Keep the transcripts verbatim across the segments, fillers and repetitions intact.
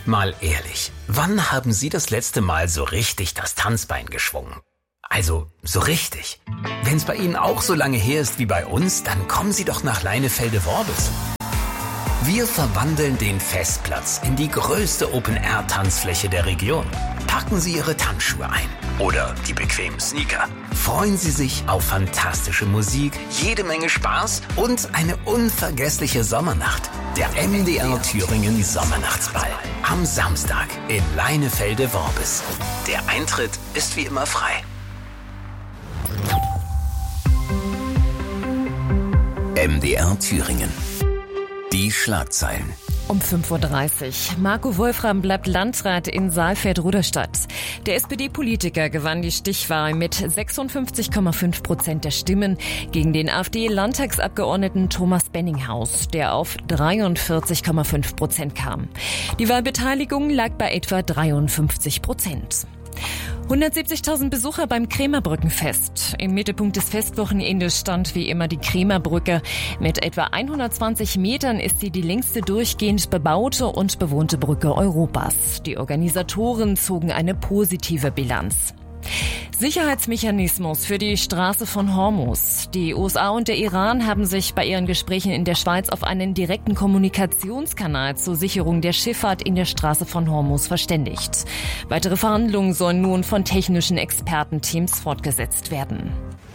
Mal ehrlich, wann haben Sie das letzte Mal so richtig das Tanzbein geschwungen? Also, so richtig. Wenn's bei Ihnen auch so lange her ist wie bei uns, dann kommen Sie doch nach Leinefelde-Worbis. Wir verwandeln den Festplatz in die größte Open-Air-Tanzfläche der Region. Packen Sie Ihre Tanzschuhe ein oder die bequemen Sneaker. Freuen Sie sich auf fantastische Musik, jede Menge Spaß und eine unvergessliche Sommernacht. Der M D R Thüringen Sommernachtsball am Samstag in Leinefelde-Worbis. Der Eintritt ist wie immer frei. M D R Thüringen. Die Schlagzeilen. Um fünf Uhr dreißig. Marco Wolfram bleibt Landrat in Saalfeld-Ruderstadt. Der S P D-Politiker gewann die Stichwahl mit sechsundfünfzig Komma fünf Prozent der Stimmen gegen den AfD-Landtagsabgeordneten Thomas Benninghaus, der auf dreiundvierzig Komma fünf Prozent kam. Die Wahlbeteiligung lag bei etwa dreiundfünfzig Prozent. hundertsiebzigtausend Besucher beim Krämerbrückenfest. Im Mittelpunkt des Festwochenendes stand wie immer die Krämerbrücke. Mit etwa hundertzwanzig Metern ist sie die längste durchgehend bebaute und bewohnte Brücke Europas. Die Organisatoren zogen eine positive Bilanz. Sicherheitsmechanismus für die Straße von Hormuz. Die U S A und der Iran haben sich bei ihren Gesprächen in der Schweiz auf einen direkten Kommunikationskanal zur Sicherung der Schifffahrt in der Straße von Hormuz verständigt. Weitere Verhandlungen sollen nun von technischen Expertenteams fortgesetzt werden.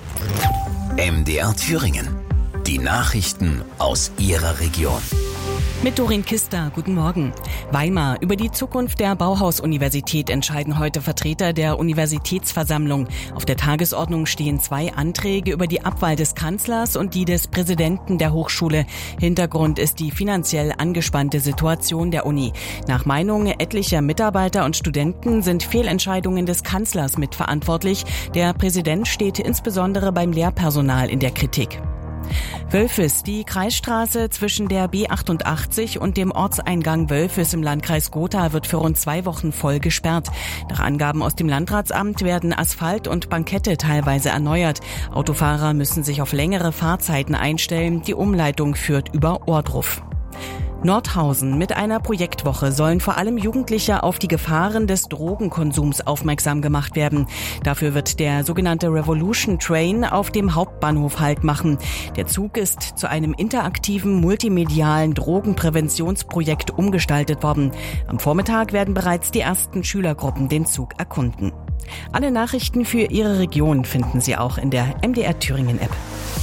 M D R Thüringen. Die Nachrichten aus Ihrer Region. Mit Doreen Kister, guten Morgen. Weimar. Über die Zukunft der Bauhaus-Universität entscheiden heute Vertreter der Universitätsversammlung. Auf der Tagesordnung stehen zwei Anträge über die Abwahl des Kanzlers und die des Präsidenten der Hochschule. Hintergrund ist die finanziell angespannte Situation der Uni. Nach Meinung etlicher Mitarbeiter und Studenten sind Fehlentscheidungen des Kanzlers mitverantwortlich. Der Präsident steht insbesondere beim Lehrpersonal in der Kritik. Wölfis. Die Kreisstraße zwischen der B achtundachtzig und dem Ortseingang Wölfis im Landkreis Gotha wird für rund zwei Wochen voll gesperrt. Nach Angaben aus dem Landratsamt werden Asphalt und Bankette teilweise erneuert. Autofahrer müssen sich auf längere Fahrzeiten einstellen. Die Umleitung führt über Ohrdruf. Nordhausen. Mit einer Projektwoche sollen vor allem Jugendliche auf die Gefahren des Drogenkonsums aufmerksam gemacht werden. Dafür wird der sogenannte Revolution Train auf dem Hauptbahnhof Halt machen. Der Zug ist zu einem interaktiven, multimedialen Drogenpräventionsprojekt umgestaltet worden. Am Vormittag werden bereits die ersten Schülergruppen den Zug erkunden. Alle Nachrichten für Ihre Region finden Sie auch in der M D R Thüringen App.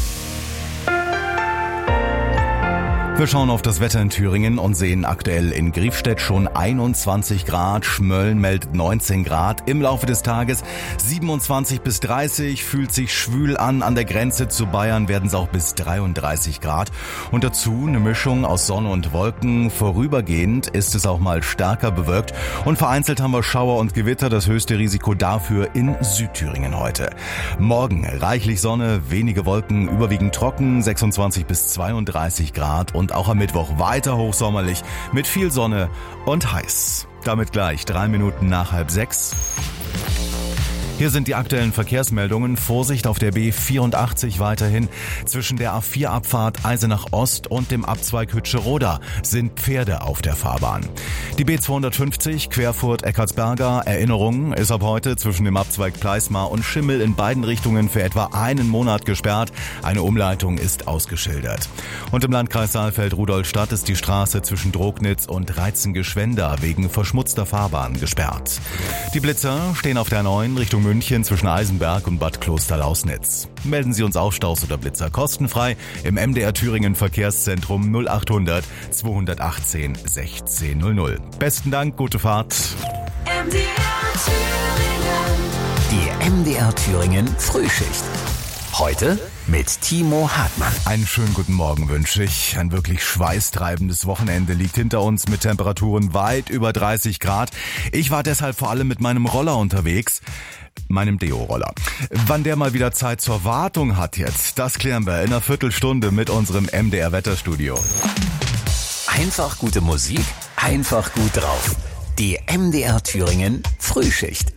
Wir schauen auf das Wetter in Thüringen und sehen aktuell in Griefstedt schon einundzwanzig Grad, Schmölln meldet neunzehn Grad, im Laufe des Tages siebenundzwanzig bis dreißig, fühlt sich schwül an, an der Grenze zu Bayern werden es auch bis dreiunddreißig Grad und dazu eine Mischung aus Sonne und Wolken, vorübergehend ist es auch mal stärker bewölkt und vereinzelt haben wir Schauer und Gewitter, das höchste Risiko dafür in Südthüringen heute. Morgen reichlich Sonne, wenige Wolken, überwiegend trocken, sechsundzwanzig bis zweiunddreißig Grad und Und auch am Mittwoch weiter hochsommerlich mit viel Sonne und heiß. Damit gleich drei Minuten nach halb sechs. Hier sind die aktuellen Verkehrsmeldungen. Vorsicht auf der B vierundachtzig weiterhin. Zwischen der A vier Abfahrt Eisenach Ost und dem Abzweig Hütscheroda sind Pferde auf der Fahrbahn. Die B zweihundertfünfzig Querfurt-Eckartsberger Erinnerung ist ab heute zwischen dem Abzweig Pleismar und Schimmel in beiden Richtungen für etwa einen Monat gesperrt. Eine Umleitung ist ausgeschildert. Und im Landkreis Saalfeld-Rudolstadt ist die Straße zwischen Drognitz und Reizengeschwender wegen verschmutzter Fahrbahn gesperrt. Die Blitzer stehen auf der neun Richtung München zwischen Eisenberg und Bad Klosterlausnitz. Melden Sie uns auch Staus oder Blitzer kostenfrei im M D R Thüringen Verkehrszentrum null achthundert zweihundertachtzehn sechzehn null null. Besten Dank, gute Fahrt. M D R Thüringen. Die M D R Thüringen Frühschicht. Heute mit Timo Hartmann. Einen schönen guten Morgen wünsche ich. Ein wirklich schweißtreibendes Wochenende liegt hinter uns mit Temperaturen weit über dreißig Grad. Ich war deshalb vor allem mit meinem Roller unterwegs. Meinem Deo-Roller. Wann der mal wieder Zeit zur Wartung hat jetzt, das klären wir in einer Viertelstunde mit unserem M D R-Wetterstudio. Einfach gute Musik, einfach gut drauf. Die M D R Thüringen Frühschicht.